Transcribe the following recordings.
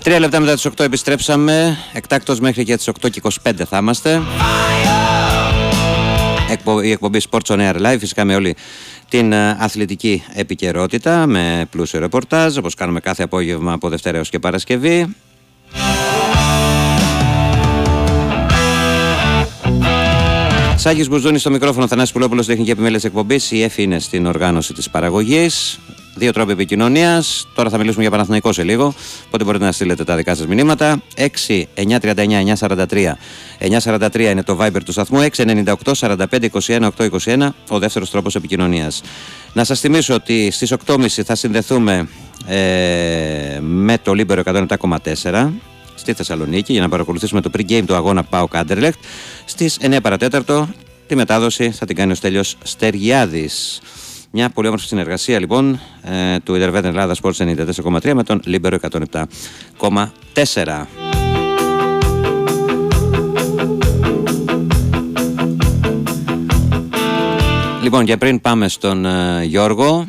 3 λεπτά μετά τις 8 επιστρέψαμε. Εκτάκτως μέχρι και τις 8:25 θα είμαστε. Η εκπομπή Sports on Air Live, φυσικά με όλη την αθλητική επικαιρότητα, με πλούσιο ρεπορτάζ, όπως κάνουμε κάθε απόγευμα από Δευτέρα έως και Παρασκευή. Σάκης Μπουζούνης στο μικρόφωνο, Θανάσης Πουλόπουλος, τεχνική επιμέλεια της εκπομπής. Η Εφη είναι στην οργάνωση της παραγωγής. 2 τρόποι επικοινωνίας. Τώρα θα μιλήσουμε για Παναθηναϊκό σε λίγο. Οπότε μπορείτε να στείλετε τα δικά σας μηνύματα. 6-939-943. 943 είναι το Viber του σταθμού. 698-45-21-821 ο δεύτερος τρόπος επικοινωνίας. Να σας θυμίσω ότι στις 8.30 θα συνδεθούμε με το Libero 107,4 στη Θεσσαλονίκη για να παρακολουθήσουμε το pre-game του αγώνα ΠΑΟΚ Άντερλεχτ. Στις 9 παρατέταρτο τη μετάδοση θα την κάνει ο Στέλιος Στεργιάδης. Μια πολύ όμορφη συνεργασία λοιπόν του Intervent Ελλάδα Sports 94,3 με τον Libero 107,4. Λοιπόν, και πριν πάμε στον Γιώργο,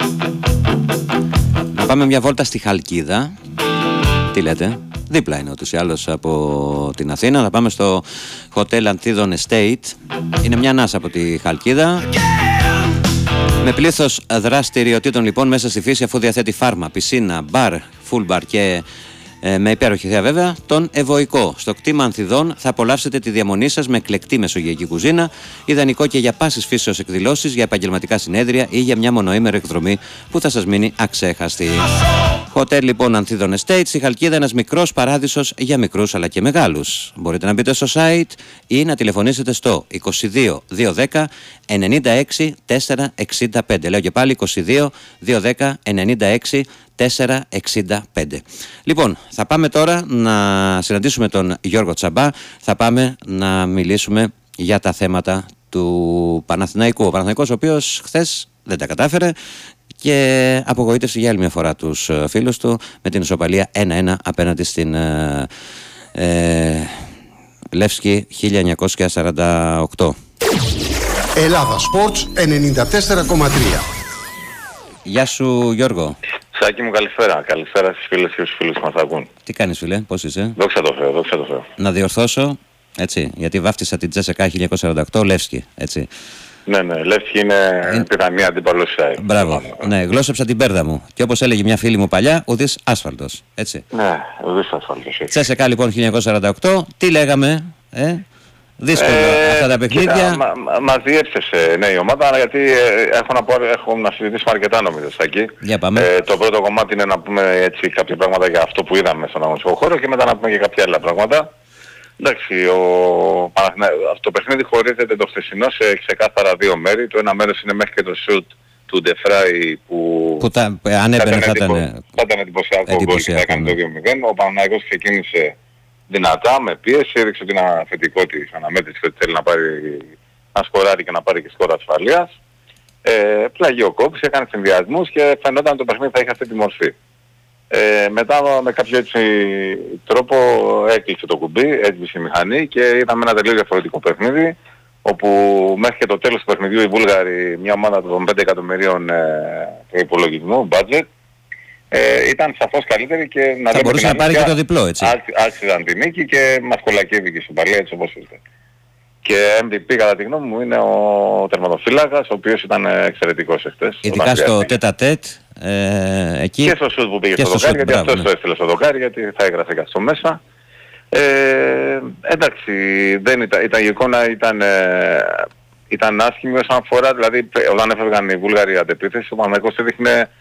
να πάμε μια βόλτα στη Χαλκίδα. Τι λέτε? Δίπλα είναι ούτως ή άλλως από την Αθήνα. Θα πάμε στο Hotel Anthidon Estate. Είναι μια ανάσα από τη Χαλκίδα, με πλήθος δραστηριοτήτων λοιπόν μέσα στη φύση, αφού διαθέτει φάρμα, πισίνα, μπαρ, full bar και με υπέροχη θέα βέβαια τον Ευωικό. Στο κτήμα Ανθιδών θα απολαύσετε τη διαμονή σας με εκλεκτή μεσογειακή κουζίνα, ιδανικό και για πάσης φύσεως εκδηλώσεις, για επαγγελματικά συνέδρια ή για μια μονοήμερη εκδρομή που θα σας μείνει αξέχαστη. Hotel λοιπόν Anthidon Estate στη Χαλκίδα, ένας μικρός παράδεισος για μικρούς αλλά και μεγάλους. Μπορείτε να μπείτε στο site ή να τηλεφωνήσετε στο 22 210 96 465. Λέω και πάλι 22 210 96 465. Λοιπόν, θα πάμε τώρα να συναντήσουμε τον Γιώργο Τσαμπά. Θα πάμε να μιλήσουμε για τα θέματα του Παναθηναϊκού. Ο Παναθηναϊκός, ο οποίος χθες δεν τα κατάφερε και απογοήτευσε για άλλη μια φορά τους φίλους του με την ισοπαλία 1-1 απέναντι στην Λεύσκη 1948. Ελλάδα Sports 94,3. Γεια σου Γιώργο. Σάκη μου, καλησπέρα. Καλησπέρα στις φίλες και στους φίλους που μας ακούν. Τι κάνεις φίλε, πώς είσαι? Δόξα τω Θεώ, δόξα τω Θεώ. Να διορθώσω, έτσι, γιατί βάφτισα την Τζέσσεκα 1948 Λεύσκη, έτσι. Ναι, Λεύσκη είναι πιθανή αντίπαλος ΣΑΕ. Μπράβο, ναι, γλώσσεψα την πέρδα μου. Και όπως έλεγε μια φίλη μου παλιά, ουδής άσφαλτος, έτσι. Ναι, ουδής άσφαλτος. Τσέσσεκα λοιπόν 1948, τι λέγαμε, δύσκολα αυτά τα παιχνίδια. Μας διέψευσε η ομάδα, γιατί έχω να συζητήσουμε αρκετά νομίζω, Σάκη. Για πάμε. Το πρώτο κομμάτι είναι να πούμε έτσι κάποια πράγματα για αυτό που είδαμε στον αγωνιστικό χώρο και μετά να πούμε και κάποια άλλα πράγματα. Εντάξει, το παιχνίδι χωρίζεται το χθεσινό σε ξεκάθαρα 2 μέρη. Το ένα μέρος είναι μέχρι και το σουτ του Ντεφράι που αν έπαιρνε θα ήταν εντυπωσιακό γκολ και θα έκανε το 2-0. Ο Παναθηναϊκός ξεκίνησε δυνατά, με πίεση, έδειξε την αφεντικό της αναμέτρηση ότι θέλει να πάρει να σκοράρει και να πάρει και σκορ ασφαλείας. Πλαγιοκόπησε, έκανε συνδυασμούς και φαινόταν το παιχνίδι θα είχε αυτή τη μορφή. Μετά με κάποιο έτσι τρόπο έκλεισε το κουμπί, έσβησε η μηχανή και είδαμε ένα τελείως διαφορετικό παιχνίδι, όπου μέχρι και το τέλος του παιχνιδιού οι Βούλγαροι, μια ομάδα των 5 εκατομμυρίων προϋπολογισμού, budget, ήταν σαφώς καλύτερη και θα μπορούσε να πάρει και το διπλό, έτσι. Άξιζαν την νίκη και μας κολακεύει και στην παλιά έτσι όπως ήρθε. Και MVP κατά τη γνώμη μου είναι ο τερματοφύλακας, ο οποίος ήταν εξαιρετικός εχθές. Ειδικά στο τέτα-τέτ, εκεί. Και στο σουτ που πήγε στο δοκάρι, γιατί αυτός το έστειλε στο δοκάρι, γιατί θα έγραφε κάτι στο μέσα. Εντάξει, η εικόνα ήταν άσχημη όσον αφορά, δηλαδή όταν έφευγαν οι Βούλγαροι αντεπίθεση, ο Παναθηναϊκός έδειχνε